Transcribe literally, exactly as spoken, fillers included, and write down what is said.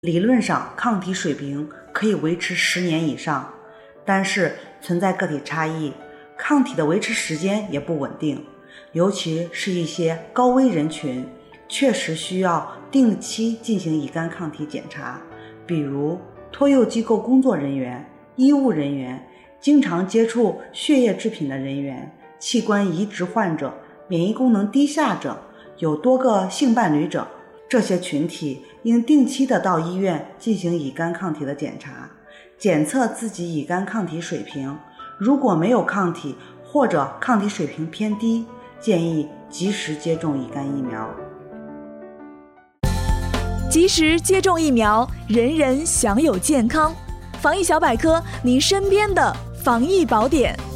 理论上抗体水平可以维持十年以上，但是存在个体差异，抗体的维持时间也不稳定，尤其是一些高危人群确实需要定期进行乙肝抗体检查，比如托幼机构工作人员、医务人员、经常接触血液制品的人员、器官移植患者、免疫功能低下者、有多个性伴侣者，这些群体应定期的到医院进行乙肝抗体的检查，检测自己乙肝抗体水平，如果没有抗体或者抗体水平偏低，建议及时接种乙肝疫苗。 及时接种疫苗，人人享有健康。防疫小百科，您身边的防疫宝典。